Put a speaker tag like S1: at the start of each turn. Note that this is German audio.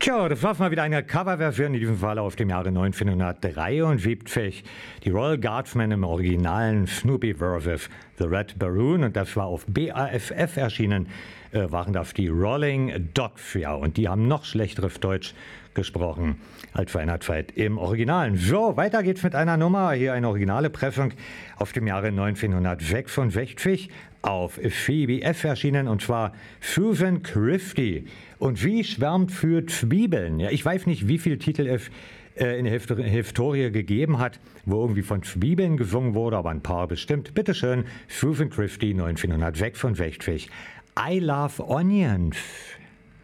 S1: Tja, das war mal wieder eine Coverversion, in diesem Fall auf dem Jahre 1973. Die Royal Guardsmen im originalen Snoopy vs. The Red Baroon, und das war auf BAFF erschienen, waren das die Rolling Dogs, ja, und die haben noch schlechteres Deutsch gesprochen als vor einer Zeit im Originalen. So, weiter geht's mit einer Nummer, hier eine originale Pressung auf dem Jahre 1966 auf CBS erschienen, und zwar Susan Christie. Und sie schwärmt für Zwiebeln. Ja, ich weiß nicht, wie viele Titel es in der Historie gegeben hat, wo irgendwie von Zwiebeln gesungen wurde, aber ein paar bestimmt. Bitteschön, Susan Christie 1966. I Love Onions.